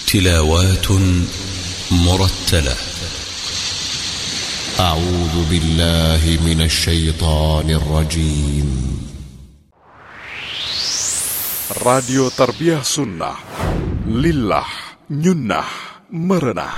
تلاوات مرتلة. أعوذ بالله من الشيطان الرجيم. Radio Tarbiyah Sunnah, Lillah, Nyunnah, Merenah.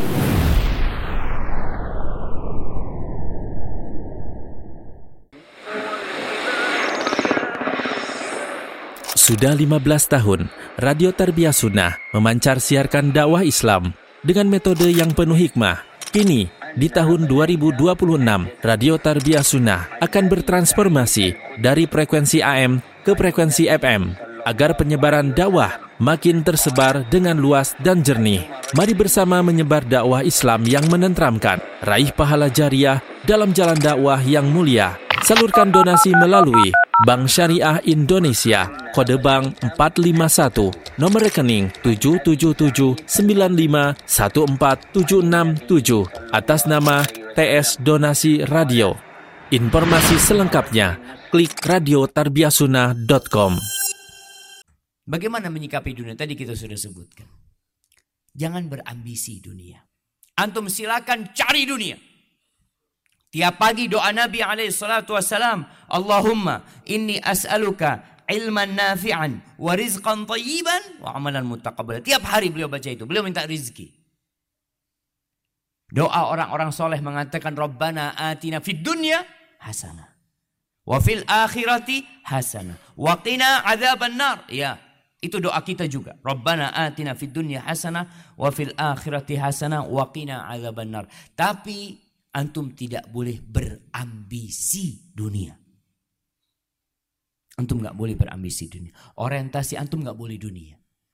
Sudah 15 tahun, Radio Tarbiyah Sunnah memancar siarkan dakwah Islam dengan metode yang penuh hikmah. Kini, di tahun 2026, Radio Tarbiyah Sunnah akan bertransformasi dari frekuensi AM ke frekuensi FM agar penyebaran dakwah makin tersebar dengan luas dan jernih. Mari bersama menyebar dakwah Islam yang menenteramkan, raih pahala jariah dalam jalan dakwah yang mulia. Salurkan donasi melalui Bank Syariah Indonesia, kode bank 451, nomor rekening 777951476 atas nama TS Donasi Radio. Informasi selengkapnya, klik radiotarbiyahsunnah.com. Bagaimana menyikapi dunia? Tadi kita sudah sebutkan. Jangan berambisi dunia. Antum silakan cari dunia. Tiap pagi doa Nabi SAW, Allahumma inni as'aluka ilman nafi'an wa rizqan tayyiban wa amalan mutaqabbalan. Tiap hari beliau baca itu. Beliau minta rizki. Doa orang-orang soleh mengatakan Rabbana atina fid dunya hasanah wa fil akhirati hasanah wa qina adzaban nar. Ya, itu doa kita juga. Rabbana atina fid dunya hasanah wa fil akhirati hasanah wa qina adzaban nar. Tapi antum tidak boleh berambisi dunia. Antum gak boleh berambisi dunia. Orientasi antum gak boleh dunia.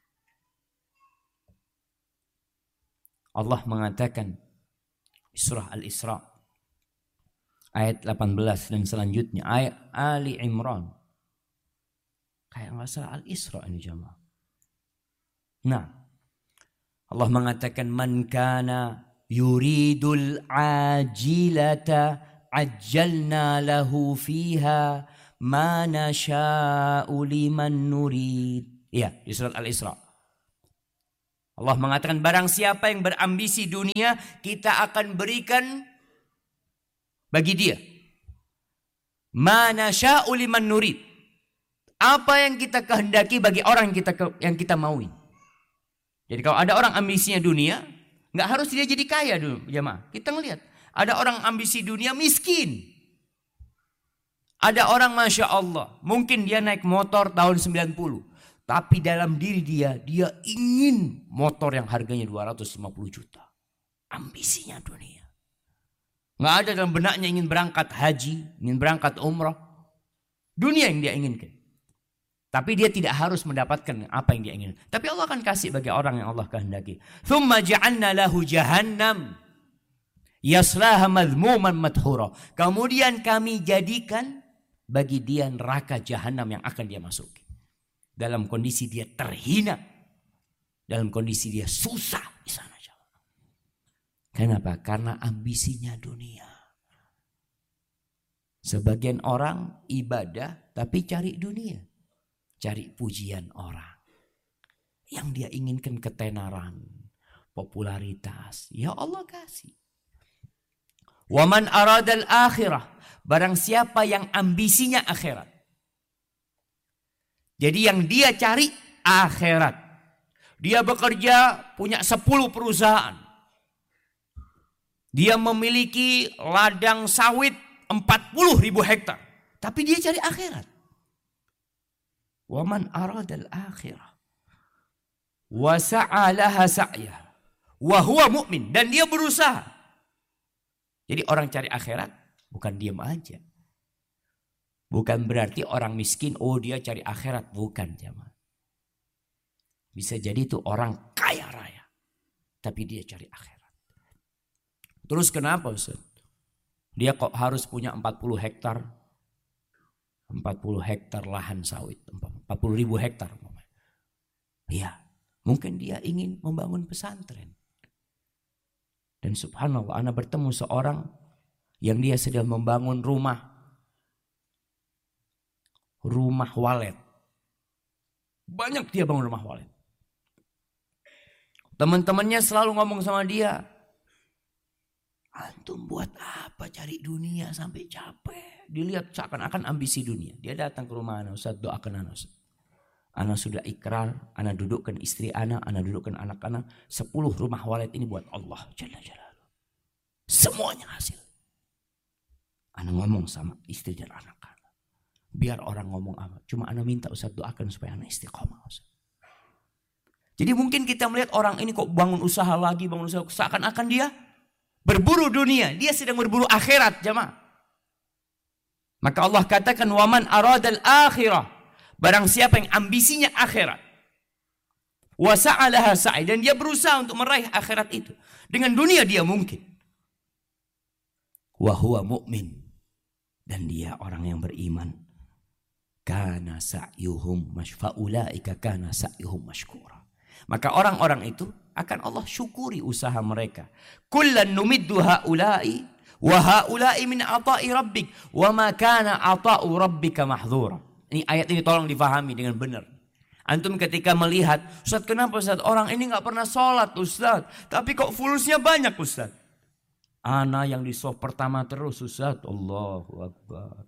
Allah mengatakan surah Al-Isra ayat 18 dan selanjutnya ayat Ali Imran. Kayak gak salah Al-Isra ini jamaah. Nah, Allah mengatakan man kana yuridul ajilata ajjalna lahu fiha ma nasha'u liman nurid. Ya, di surat Al-Isra. Allah mengatakan barang siapa yang berambisi dunia, kita akan berikan bagi dia ma nasha'u liman nurid. Apa yang kita kehendaki bagi orang yang kita maui. Jadi kalau ada orang ambisinya dunia, nggak harus dia jadi kaya dulu, jemaah. Kita ngelihat ada orang ambisi dunia miskin. Ada orang Masya Allah, mungkin dia naik motor tahun 90. Tapi dalam diri dia ingin motor yang harganya 250 juta. Ambisinya dunia. Nggak ada dalam benaknya ingin berangkat haji, ingin berangkat umrah. Dunia yang dia inginkan. Tapi dia tidak harus mendapatkan apa yang dia inginkan. Tapi Allah akan kasih bagi orang yang Allah kehendaki. Thumma ja'alna lahu jahannam yaslaha madhmuman madhura. Kemudian kami jadikan bagi dia neraka jahanam yang akan dia masuki. Dalam kondisi dia terhina. Dalam kondisi dia susah di sana. Kenapa? Karena ambisinya dunia. Sebagian orang ibadah tapi cari dunia. Cari pujian orang. Yang dia inginkan ketenaran, popularitas. Ya Allah kasih. Waman aradal akhirah. Barang siapa yang ambisinya akhirat. Jadi yang dia cari akhirat. Dia bekerja punya 10 perusahaan. Dia memiliki ladang sawit 40.000 hektar. Tapi dia cari akhirat. Waman aradal akhirah wa sa'a laha sa'yah wa huwa mu'min, dan dia berusaha. Jadi orang cari akhirat bukan diam aja. Bukan berarti orang miskin dia cari akhirat, bukan jemaah. Bisa jadi itu orang kaya raya tapi dia cari akhirat. Terus kenapa Ustaz? Dia kok harus punya 40 hektar? 40 hektar lahan sawit, 40.000 hektar. Ya, mungkin dia ingin membangun pesantren. Dan subhanallah, ana bertemu seorang yang dia sedang membangun rumah walet. Banyak dia bangun rumah walet. Teman-temannya selalu ngomong sama dia, antum buat apa cari dunia sampai capek? Dilihat seakan-akan ambisi dunia. Dia datang ke rumah ana, Ustaz doakan ana, Ustaz. Ana sudah ikrar, ana dudukkan istri ana dudukkan anak ana, 10 rumah walid ini buat Allah Jalla Jalaluhu. Semuanya hasil. Ana ngomong sama istri dan anak ana. Biar orang ngomong apa, cuma ana minta Ustaz doakan supaya ana istiqomah, Ustaz. Jadi mungkin kita melihat orang ini kok bangun usaha lagi, seakan-akan dia berburu dunia, dia sedang berburu akhirat, jemaah. Maka Allah katakan waman aradal akhirah, barang siapa yang ambisinya akhirat, wa sa'alaha sa'i, dan dia berusaha untuk meraih akhirat itu. Dengan dunia dia mungkin. Wa huwa mu'min, dan dia orang yang beriman. Kana sa'yuhum mashfa'ulaika kana sa'yuhum mashkura. Maka orang-orang itu akan Allah syukuri usaha mereka. Kullan numiddu haula'i wa haula'i min ata'i rabbik wa ma kana ata'u rabbika mahdzura. Ini ayat ini tolong difahami dengan benar. Antum ketika melihat, Ustaz kenapa Ustaz orang ini enggak pernah sholat Ustaz, tapi kok fulusnya banyak Ustaz? Ana yang di soft pertama terus Ustaz. Allahu Akbar.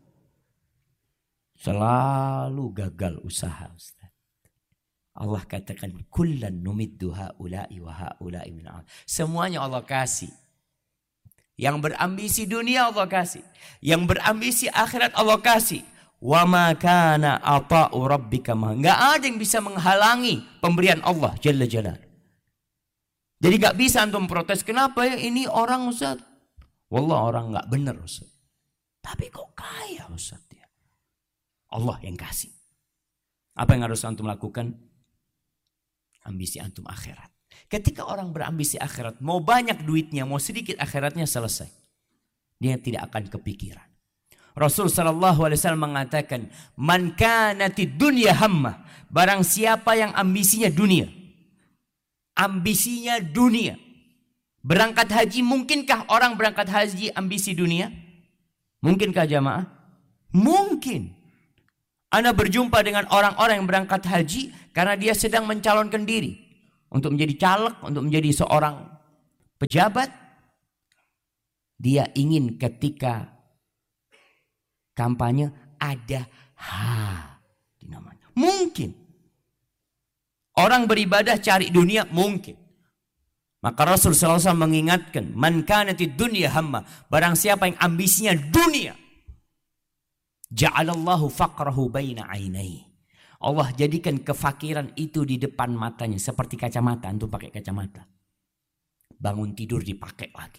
Selalu gagal usaha Ustaz. Allah katakan kullan numiddu haula'i wa haula'i min al. Semuanya Allah kasih. Yang berambisi dunia Allah kasih. Yang berambisi akhirat Allah kasih. Wa ma kana ata'u rabbika ma. Enggak ada yang bisa menghalangi pemberian Allah Jalla Jalaluhu. Jadi enggak bisa antum protes, kenapa ya ini orang Ustaz? Wallah orang enggak benar Ustaz. Tapi kok kaya Ustaz ya? Allah yang kasih. Apa yang harus antum lakukan? Ambisi antum akhirat. Ketika orang berambisi akhirat, mau banyak duitnya, mau sedikit akhiratnya selesai. Dia tidak akan kepikiran. Rasul sallallahu alaihi wasallam mengatakan, "Man kanatid dunya hammah." Barang siapa yang ambisinya dunia. Ambisinya dunia. Berangkat haji, mungkinkah orang berangkat haji ambisi dunia? Mungkinkah jamaah? Mungkin. Anda berjumpa dengan orang-orang yang berangkat haji karena dia sedang mencalonkan diri untuk menjadi caleg, untuk menjadi seorang pejabat. Dia ingin ketika kampanye ada di namanya. Mungkin. Orang beribadah cari dunia mungkin. Maka Rasul sallallahu alaihi wasallam mengingatkan, "Man kanatid dunya hamma." Barang siapa yang ambisinya dunia, ja'alallahu faqrahu baina ainai. Allah jadikan kefakiran itu di depan matanya seperti kacamata. Antum pakai kacamata. Bangun tidur dipakai lagi.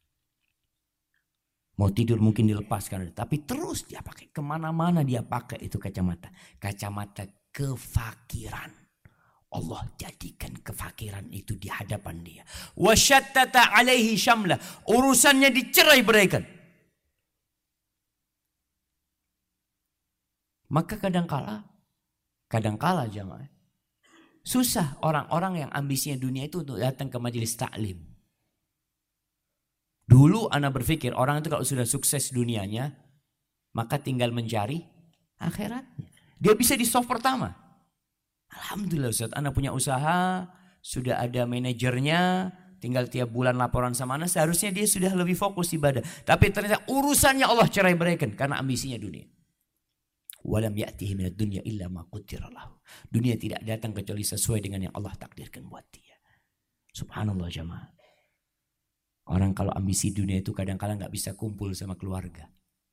Mau tidur mungkin dilepaskan, tapi terus dia pakai, kemana-mana dia pakai itu kacamata. Kacamata kefakiran. Allah jadikan kefakiran itu di hadapan dia. Wasyattata alaihi syamlah. Urusannya dicerai-beraikan. Maka kadangkala jamaah, susah orang-orang yang ambisinya dunia itu untuk datang ke majelis taklim. Dulu ana berpikir orang itu kalau sudah sukses dunianya, maka tinggal mencari akhiratnya. Dia bisa di soft pertama. Alhamdulillah Ustaz, ana punya usaha, sudah ada manajernya, tinggal tiap bulan laporan sama ana, seharusnya dia sudah lebih fokus ibadah. Tapi ternyata urusannya Allah cerai-beraikan karena ambisinya dunia. Walam ya'tihi minad dunya illa ma qaddara lahu. Dunia tidak datang kecuali sesuai dengan yang Allah takdirkan buat dia. Subhanallah jamaah. Orang kalau ambisi dunia itu kadang-kadang enggak bisa kumpul sama keluarga.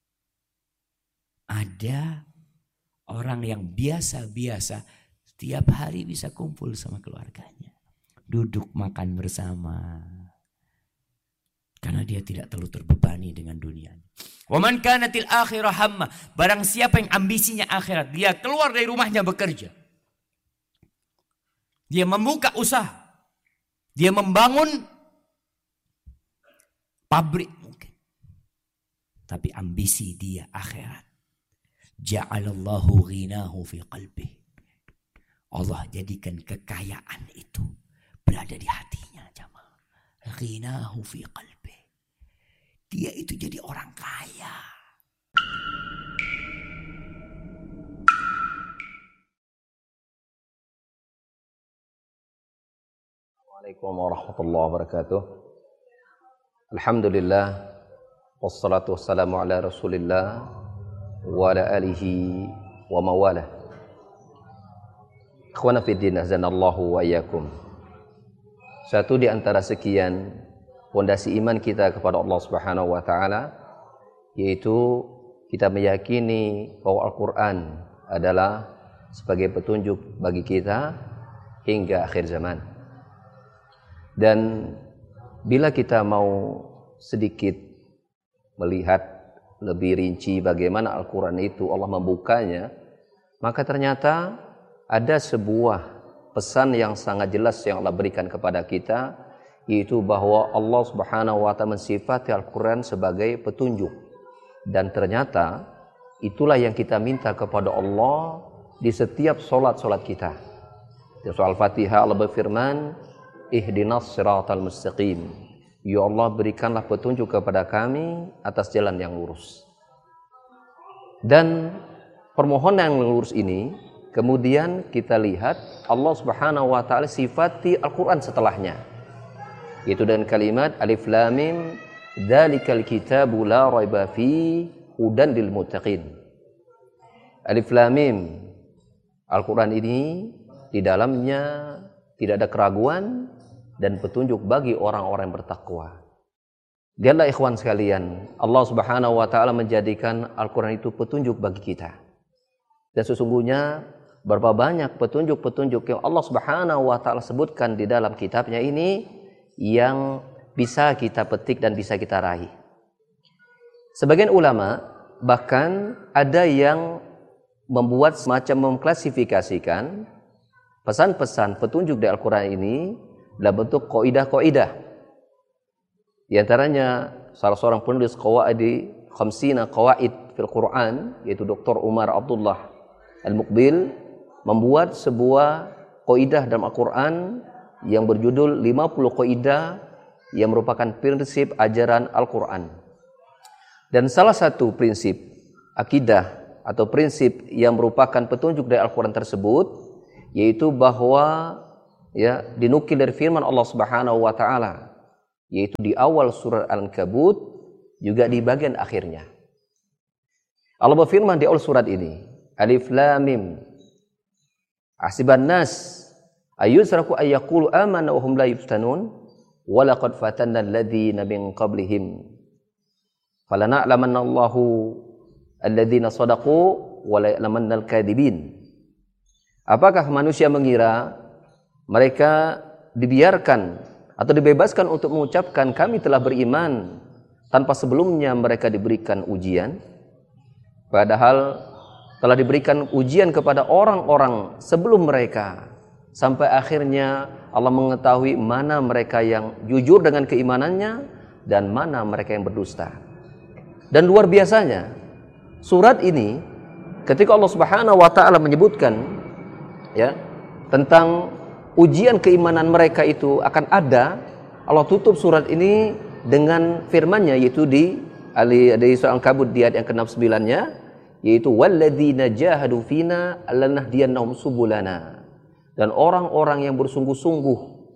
Ada orang yang biasa-biasa setiap hari bisa kumpul sama keluarganya. Duduk makan bersama. Karena dia tidak terlalu terbebani dengan dunia. Wa man kanatil akhirah hamma. Barang siapa yang ambisinya akhirat, dia keluar dari rumahnya bekerja. Dia membuka usaha. Dia membangun pabrik mungkin. Tapi ambisi dia akhirat. Ja'alallahu ghinahu fi qalbih. Allah jadikan kekayaan itu berada di hatinya jamaah. Ghinahu fi qalbih. Dia itu jadi orang kaya. Assalamualaikum warahmatullahi wabarakatuh. Alhamdulillah wassalatu wassalamu ala Rasulillah wa ala alihi wa mawalah. Ikhwana fiddin azanallahu wa iyyakum. Satu di antara sekian fondasi iman kita kepada Allah Subhanahu wa taala yaitu kita meyakini bahwa Al-Qur'an adalah sebagai petunjuk bagi kita hingga akhir zaman. Dan bila kita mau sedikit melihat lebih rinci bagaimana Al-Quran itu Allah membukanya, maka ternyata ada sebuah pesan yang sangat jelas yang Allah berikan kepada kita, yaitu bahwa Allah Subhanahu wa ta'ala mensifati Al-Quran sebagai petunjuk. Dan ternyata itulah yang kita minta kepada Allah di setiap solat-solat kita. Di surah Al-Fatihah Allah berfirman, ihdinas siratal mustaqim. Ya Allah, berikanlah petunjuk kepada kami atas jalan yang lurus. Dan permohonan yang lurus ini kemudian kita lihat Allah Subhanahu wa taala sifati Al-Qur'an setelahnya. Yaitu dengan kalimat alif lam mim dzalikal kitabu la raiba fi hudan lil muttaqin. Alif lam mim, Al-Qur'an ini di dalamnya tidak ada keraguan dan petunjuk bagi orang-orang yang bertakwa. Lihatlah ikhwan sekalian, Allah Subhanahu wa taala menjadikan Al-Qur'an itu petunjuk bagi kita. Dan sesungguhnya berapa banyak petunjuk-petunjuk yang Allah Subhanahu wa taala sebutkan di dalam kitabnya ini yang bisa kita petik dan bisa kita raih. Sebagian ulama bahkan ada yang membuat semacam mengklasifikasikan pesan-pesan petunjuk di Al-Quran ini dalam bentuk qaidah-qaidah. Di antaranya salah seorang penulis qawaidi khamsina qawaid fil Quran, yaitu Dr. Umar Abdullah Al-Muqbil, membuat sebuah qaidah dalam Al-Quran yang berjudul 50 qaidah yang merupakan prinsip ajaran Al-Quran. Dan salah satu prinsip akidah atau prinsip yang merupakan petunjuk dari Al-Quran tersebut yaitu bahwa dinukil dari firman Allah Subhanahu wa taala yaitu di awal surat Al-Ankabut juga di bagian akhirnya. Allah berfirman di awal surat ini, alif lam mim hasiban nas ayyusraku ayyaqulu amanna wa hum la yuftanun wa laqad fatanna alladhina min qablihim falana'lamanna Allahu alladhina sadaqu wa la ya'lamanna al-kadhibin. Apakah manusia mengira mereka dibiarkan atau dibebaskan untuk mengucapkan kami telah beriman tanpa sebelumnya mereka diberikan ujian? Padahal telah diberikan ujian kepada orang-orang sebelum mereka, sampai akhirnya Allah mengetahui mana mereka yang jujur dengan keimanannya dan mana mereka yang berdusta. Dan luar biasanya surat ini ketika Allah Subhanahu wa taala menyebutkan tentang ujian keimanan mereka itu akan ada, Allah tutup surat ini dengan firman-Nya yaitu di surah Al-Ankabut di ayat yang ke-69-nya, yaitu walladzina jahadu fina lanahdiyannahum subulana. Dan orang-orang yang bersungguh-sungguh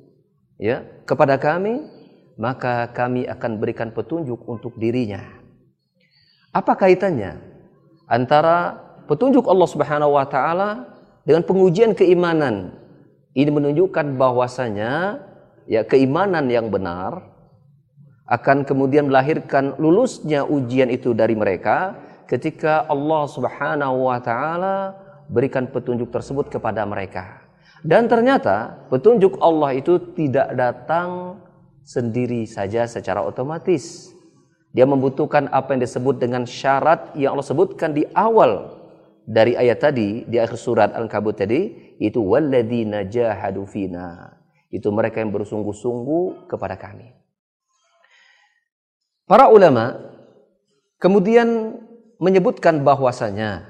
kepada kami, maka kami akan berikan petunjuk untuk dirinya. Apa kaitannya antara petunjuk Allah Subhanahu wa taala dengan pengujian keimanan? Ini menunjukkan bahwasanya keimanan yang benar akan kemudian melahirkan lulusnya ujian itu dari mereka ketika Allah Subhanahu wa taala berikan petunjuk tersebut kepada mereka. Dan ternyata petunjuk Allah itu tidak datang sendiri saja secara otomatis. Dia membutuhkan apa yang disebut dengan syarat yang Allah sebutkan di awal dari ayat tadi, di akhir surat Al-Ankabut tadi, itu walladzina jahadu fina. Itu mereka yang bersungguh-sungguh kepada kami. Para ulama kemudian menyebutkan bahwasanya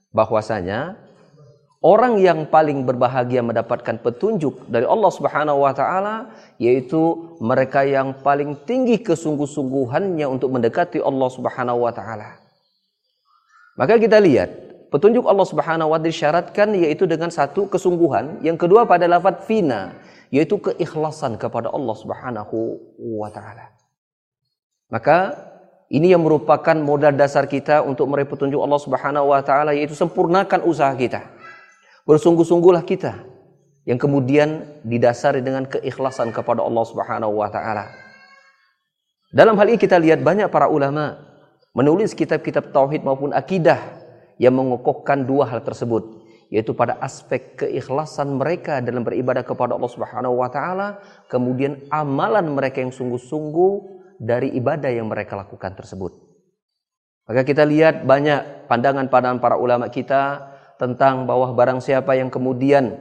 orang yang paling berbahagia mendapatkan petunjuk dari Allah Subhanahu wa taala yaitu mereka yang paling tinggi kesungguh-sungguhannya untuk mendekati Allah Subhanahu wa taala. Maka kita lihat petunjuk Allah Subhanahu wa taala disyaratkan yaitu dengan satu kesungguhan, yang kedua pada lafaz fina yaitu keikhlasan kepada Allah Subhanahu wa taala. Maka ini yang merupakan modal dasar kita untuk meraih petunjuk Allah Subhanahu wa taala, yaitu sempurnakan usaha kita. Bersungguh-sungguhlah kita yang kemudian didasari dengan keikhlasan kepada Allah Subhanahu wa taala. Dalam hal ini kita lihat banyak para ulama menulis kitab-kitab tauhid maupun akidah yang mengokohkan dua hal tersebut, yaitu pada aspek keikhlasan mereka dalam beribadah kepada Allah Subhanahu wa taala, kemudian amalan mereka yang sungguh-sungguh dari ibadah yang mereka lakukan tersebut. Maka kita lihat banyak pandangan-pandangan para ulama kita tentang bahwa barang siapa yang kemudian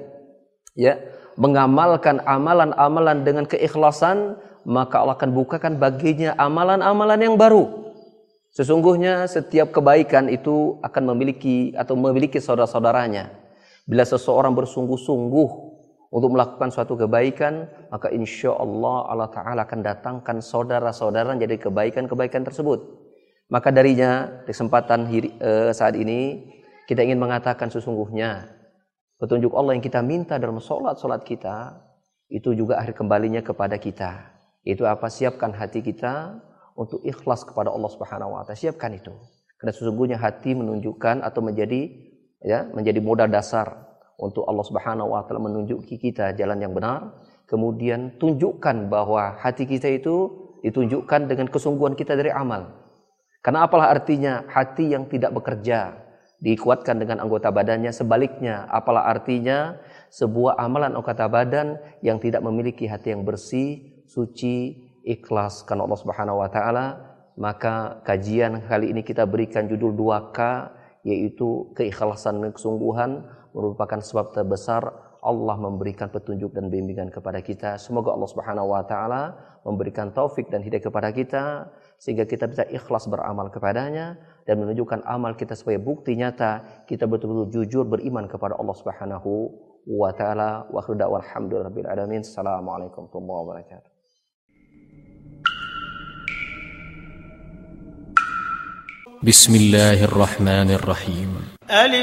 mengamalkan amalan-amalan dengan keikhlasan, maka Allah akan bukakan baginya amalan-amalan yang baru. Sesungguhnya setiap kebaikan itu akan memiliki saudara-saudaranya. Bila seseorang bersungguh-sungguh untuk melakukan suatu kebaikan, maka insya Allah Ta'ala akan datangkan saudara-saudara jadi kebaikan-kebaikan tersebut. Maka darinya, kesempatan saat ini, kita ingin mengatakan sesungguhnya, petunjuk Allah yang kita minta dalam sholat kita, itu juga akhir kembalinya kepada kita. Itu apa? Siapkan hati kita untuk ikhlas kepada Allah Subhanahu wa taala. Siapkan itu. Karena sesungguhnya hati menunjukkan atau menjadi modal dasar untuk Allah Subhanahu wa taala menunjuki kita jalan yang benar, kemudian tunjukkan bahwa hati kita itu ditunjukkan dengan kesungguhan kita dari amal. Karena apalah artinya hati yang tidak bekerja dikuatkan dengan anggota badannya, sebaliknya apalah artinya sebuah amalan anggota badan yang tidak memiliki hati yang bersih, suci, ikhlas karena Allah Subhanahu wa taala. Maka kajian kali ini kita berikan judul 2K, yaitu keikhlasan dan kesungguhan merupakan sebab terbesar Allah memberikan petunjuk dan bimbingan kepada kita. Semoga Allah Subhanahu wa taala memberikan taufik dan hidayah kepada kita sehingga kita bisa ikhlas beramal kepadanya dan menunjukkan amal kita sebagai bukti nyata kita betul-betul jujur beriman kepada Allah Subhanahu wa taala. Wa akhiru da'wana alhamdulillahirabbil alamin. Assalamualaikum warahmatullahi wabarakatuh. Bismillahirrahmanirrahim.